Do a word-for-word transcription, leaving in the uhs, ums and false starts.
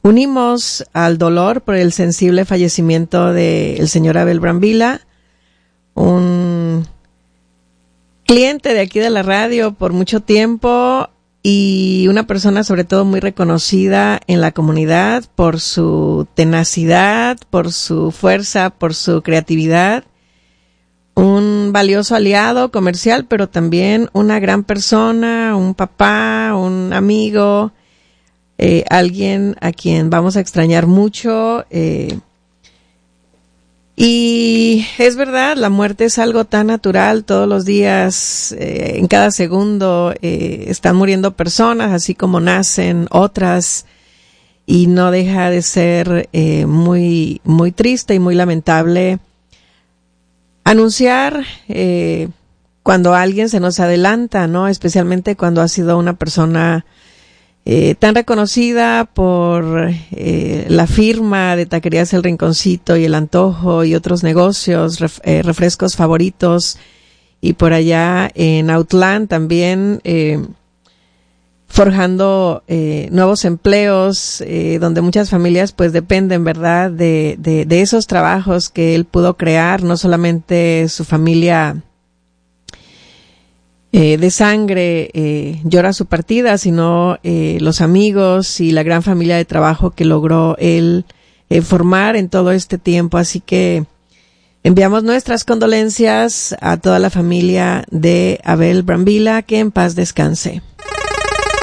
unimos al dolor por el sensible fallecimiento del señor Abel Brambila, un cliente de aquí de la radio por mucho tiempo y una persona sobre todo muy reconocida en la comunidad por su tenacidad, por su fuerza, por su creatividad, un valioso aliado comercial, pero también una gran persona, un papá, un amigo, eh, alguien a quien vamos a extrañar mucho. Eh, Y es verdad, la muerte es algo tan natural, todos los días, eh, en cada segundo eh, están muriendo personas, así como nacen otras, y no deja de ser eh, muy, muy triste y muy lamentable anunciar eh, cuando alguien se nos adelanta, ¿no? Especialmente cuando ha sido una persona Eh, tan reconocida por eh, la firma de Taquerías El Rinconcito y El Antojo y otros negocios, ref, eh, refrescos favoritos, y por allá en Autlán también eh, forjando eh, nuevos empleos, eh, donde muchas familias pues dependen, ¿verdad?, de, de, de esos trabajos que él pudo crear, no solamente su familia Eh, de sangre eh, llora su partida, sino eh, los amigos y la gran familia de trabajo que logró él eh, formar en todo este tiempo. Así que enviamos nuestras condolencias a toda la familia de Abel Brambila, que en paz descanse.